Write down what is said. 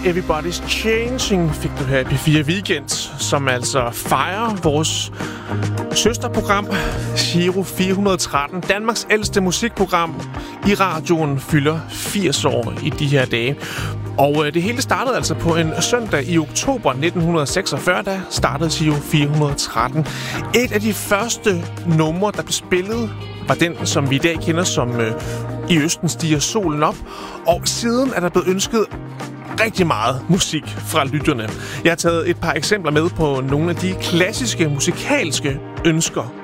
Everybody's Changing fik du her i P4 Weekend, som altså fejrer vores søsterprogram Giro 413. Danmarks ældste musikprogram i radioen fylder 80 år i de her dage. Og det hele startede altså på en søndag i oktober 1946, da startede Giro 413. Et af de første numre, der blev spillet, var den, som vi i dag kender som I Østen stiger solen op. Og siden er der blevet ønsket rigtig meget musik fra lytterne. Jeg har taget et par eksempler med på nogle af de klassiske musikalske ønsker